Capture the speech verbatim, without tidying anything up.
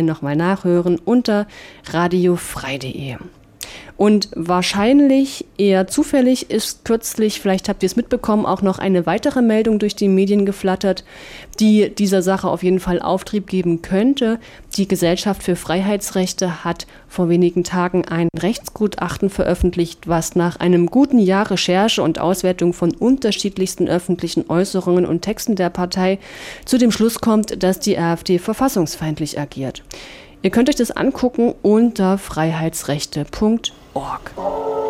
Nachhinein nochmal nachhören unter radiofrei punkt de. Und wahrscheinlich eher zufällig ist kürzlich, vielleicht habt ihr es mitbekommen, auch noch eine weitere Meldung durch die Medien geflattert, die dieser Sache auf jeden Fall Auftrieb geben könnte. Die Gesellschaft für Freiheitsrechte hat vor wenigen Tagen ein Rechtsgutachten veröffentlicht, was nach einem guten Jahr Recherche und Auswertung von unterschiedlichsten öffentlichen Äußerungen und Texten der Partei zu dem Schluss kommt, dass die AfD verfassungsfeindlich agiert. Ihr könnt euch das angucken unter freiheitsrechte punkt org.